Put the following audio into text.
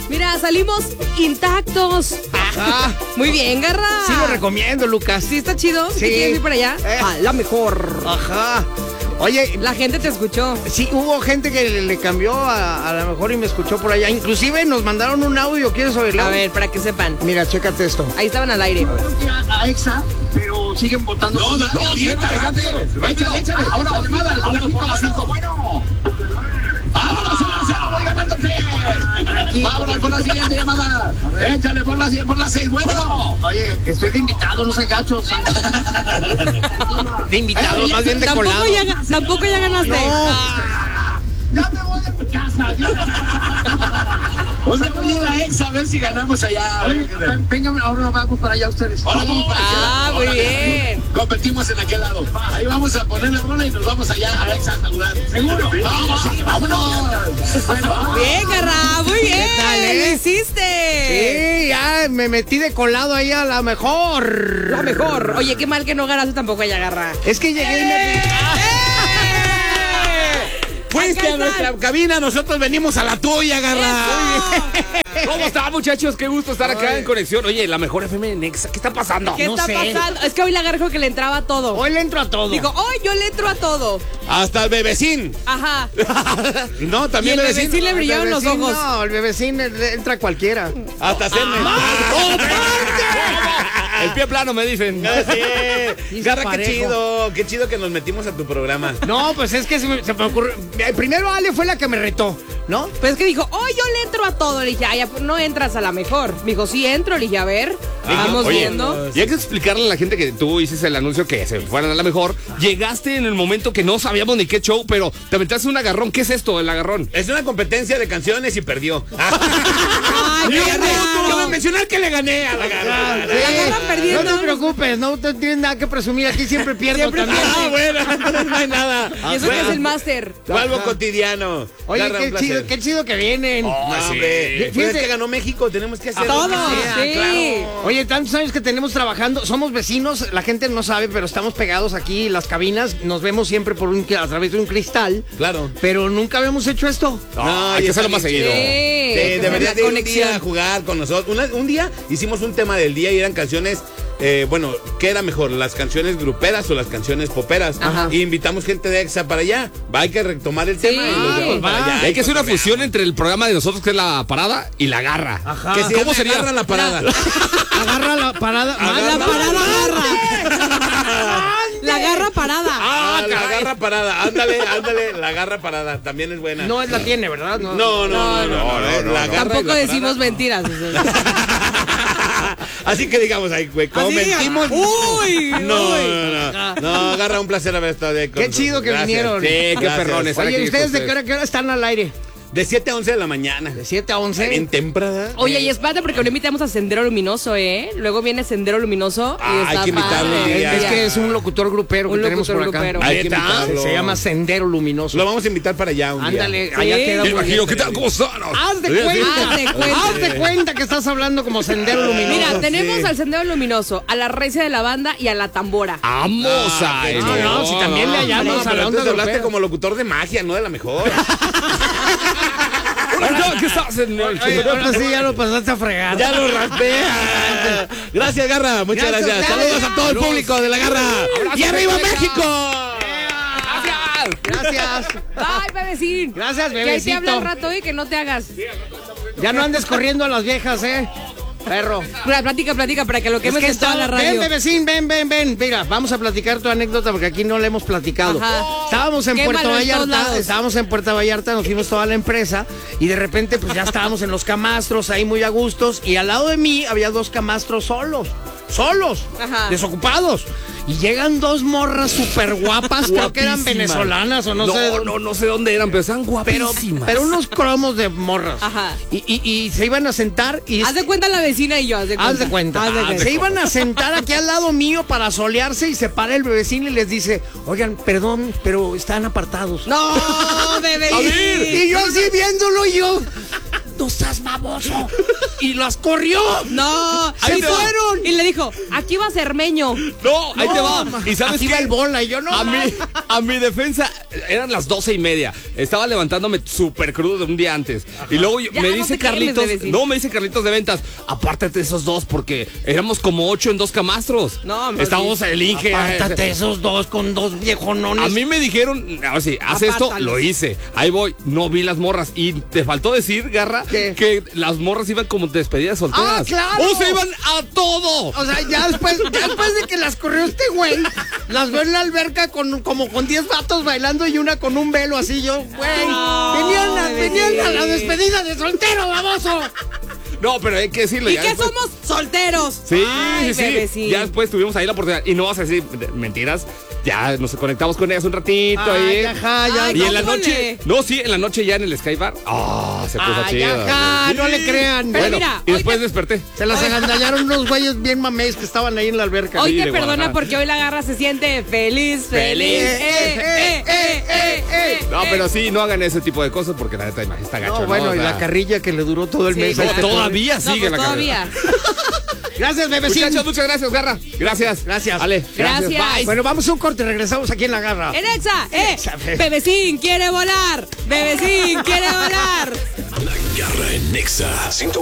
Mira, salimos intactos. Ajá. Muy bien, Garra. Sí lo recomiendo, Lucas. ¿Sí está chido? Sí. ¿Quieres ir para allá? A la mejor. Ajá. Oye, La gente te escuchó. sí, hubo gente que le cambió a la mejor y me escuchó por allá. Inclusive nos mandaron un audio, ¿quieres oírlo? A ver, para que sepan. Mira, chécate esto. Ahí estaban al aire. A EXA, pero siguen votando. No, déjate. Échale. Ahora, llamada. Ahora por las 5. Bueno. Vámonos a la voy ganando 3. Vámonos por la siguiente llamada. Échale por las 6. Bueno. Oye, estoy de invitado, no sé gachos. De invitado, más bien de colado. Tampoco ya ganaste. Ya me voy a mi casa. O sea, voy a ir a EXA a ver si ganamos allá. Vengan, ahora vamos para allá ustedes. Ahora vamos para allá. Ah, muy bien. Competimos en aquel lado. Ahí vamos a poner la rola y nos vamos allá a EXA a saludar. ¿Seguro? Vamos, sí, vámonos. Bueno, Bien, Garra, muy bien. tal, Lo hiciste. Sí, ya me metí de colado ahí a la mejor. La mejor. Oye, qué mal que no ganaste tampoco allá, Garra. Es que llegué y me... Fuiste a nuestra cabina, nosotros venimos a la tuya, Garra. ¿Cómo está, muchachos? Qué gusto estar acá en Conexión. Oye, la mejor FM de Nexa, ¿qué está pasando? ¿Qué está pasando? Es que hoy la Garra dijo que le entraba a todo. Hoy le entro a todo. Digo, hoy yo le entro a todo. Hasta el bebecín. Ajá. No, Y también el bebecín. bebecín le brillaron los ojos. No, el bebecín entra a cualquiera. Hasta hacerme. El pie plano, me dicen. Sí, Garra, parejo. qué chido que nos metimos a tu programa. No, pues es que se me ocurrió. Primero Ale fue la que me retó, ¿no? Pues es que dijo, hoy yo le entro a todo. Le dije, ay, no entras a la mejor. Me dijo, sí entro. Le dije, a ver, seguimos oye, viendo. Y hay que explicarle a la gente que tú hiciste el anuncio que se fueran a la mejor. Llegaste en el momento que no sabíamos ni qué show, pero te aventaste un agarrón. ¿Qué es esto, el agarrón? Es una competencia de canciones y perdió. Ay, Le gané, Garra. cabe mencionar que le gané a la Garra. La Garra perdiendo. No te preocupes, no te tienes nada que presumir. Aquí siempre pierdo Siempre también. Ah, bueno, entonces no hay nada. Y eso que es el máster. Fue algo cotidiano. Oye, Garra, un placer. qué chido que vienen. Hombre, Fíjate- pues que ganó México, tenemos que hacer Todos, lo que sea, sí. claro. Oye, tantos años que tenemos trabajando, somos vecinos, la gente no sabe, pero estamos pegados aquí, las cabinas, nos vemos siempre a través de un cristal. Claro. Pero nunca habíamos hecho esto. No, hay que hacerlo más seguido. Sí. Deberías La de ir un conexión. día a jugar con nosotros. Un día hicimos un tema del día y eran canciones, bueno, ¿qué era mejor? ¿Las canciones gruperas o las canciones poperas? Ajá. Y invitamos gente de EXA para allá. Hay que retomar el tema y los llevamos para allá. Hay que hacer una fusión entre el programa de nosotros, que es la parada, y la garra. Ajá. Que se ¿Cómo llame sería? Agarra la parada. Agarra la parada. Agarra- La parada garra. La garra parada. La garra parada. Ándale, la garra parada. También es buena. No la tiene, ¿verdad? No. La garra y Tampoco la decimos parada. mentiras. Así que digamos ahí, güey, comentimos. Uy. No, Agarra, un placer haber estado ahí con Qué chido que nosotros. vinieron. Sí, Qué gracias. perrones. Oye, aquí ¿ustedes de con qué hora están al aire? De 7 a 11 de la mañana. De 7 a 11. En temprana. Oye, y espérate porque no invitamos a Sendero Luminoso, ¿eh? Luego viene Sendero Luminoso. Ah, y hay está que invitarlo padre. un día. Es que es un locutor grupero Un que tenemos por locutor acá. grupero. Hay que ¿Neta? invitarlo. Se llama Sendero Luminoso. Lo vamos a invitar para allá un día. Ándale, Sí. allá queda Me muy imagino, bien. ¿qué tal? ¿Cómo están? Haz de Sí, cuenta. Haz de cuenta. Haz de cuenta que estás hablando como Sendero Luminoso. Mira, tenemos Sí. al Sendero Luminoso, a la recia de la banda y a la tambora. Vamos a qué eso. No, si también le No, hallamos a pero la onda entonces hablaste grupera. como locutor de magia, no de la mejor. ¿Qué estás en el Oye, ahora sí ya lo pasaste a fregar. Ya lo raspea. Gracias, Garra. Muchas Gracias gracias. a ustedes. Saludos a todo el público de la Garra. ¡Y arriba México! Gracias. Ay, bebecín. Gracias, Que ahí te bebecito. habla al rato y que no te hagas. Ya no andes corriendo a las viejas, perro. Mira, platica para que lo quemes en toda la radio. Ven, bebecín, ven. Mira, vamos a platicar tu anécdota porque aquí no la hemos platicado. Ajá. Estábamos en Quémalo Puerto en todos Vallarta, lados. nos fuimos toda la empresa y de repente pues ya estábamos en los camastros ahí muy a gustos y al lado de mí había 2 camastros solos, Ajá. desocupados. Y llegan 2 morras súper guapas, creo que eran Guapísimas. venezolanas o no sé. No sé dónde eran, pero están Pero, guapísimas. pero unos cromos de morras. Ajá. Y se iban a sentar y... Haz de cuenta la vecina y yo, haz de cuenta. Haz de cuenta. Haz de cuenta. Se iban a sentar aquí al lado mío para solearse y se para el bebecín y les dice, oigan, perdón, pero están apartados. No, bebé. Y yo así viéndolo y yo, no estás mal. baboso. Y las corrió. No, Ahí y te va. fueron. Y le dijo, aquí va Cermeño. No, ahí te va. ¿Y sabes Aquí qué? va el bola y yo no. A mi defensa, eran las 12:30. Estaba levantándome súper crudo de un día antes. Y luego Ya, me no dice te quemes, Carlitos. bebecito. No, me dice Carlitos de ventas. Apártate de esos dos porque éramos como 8 en 2 camastros. No, hombre, estábamos sí. el Inge. Apártate esos dos con dos viejonones. A mí me dijeron, a ver si haz esto, Apártalos. lo hice. Ahí voy, no vi las morras. Y te faltó decir, Garra, ¿Qué? que las morras iban como despedidas solteras. ¡Ah, claro! ¡O se iban a todo! O sea, ya después de que las corrió este güey, las veo en la alberca como con 10 vatos bailando y una con un velo así. Yo, güey, venían a la despedida de soltero, baboso. No, pero hay que decirlo. ¿Y ya qué después- somos? Solteros. Sí, Ay, sí. bebecín. Ya después tuvimos ahí la oportunidad. Y no vas a decir mentiras. Ya nos conectamos con ellas un ratito Ay, ahí. ajá, ya. Ay, Y en la ¿cómo noche. le? No, sí, en la noche ya en el Skybar. Se puso Ay, chido. ajá, no le crean. Pero Bueno, mira, y hoy después te- desperté. Se las agandallaron unos güeyes bien mamés que estaban ahí en la alberca. Hoy Sí, te de perdona Guadalajara. porque hoy la Garra se siente feliz, feliz. No, pero sí, no hagan ese tipo de cosas porque la neta está gacho. No, bueno, O y sea, la carrilla que le duró todo el Sí, mes. a no, este todavía No, sigue pues la carrera. todavía. pobre. Gracias, bebecín. Muchachos, muchas gracias, Garra. Gracias. Gracias. Ale, Gracias. Bye. Bueno, vamos a un corte, regresamos aquí en La Garra. En Exa, Bebecín quiere volar. Bebecín quiere volar. La Garra en Nexa 101.1.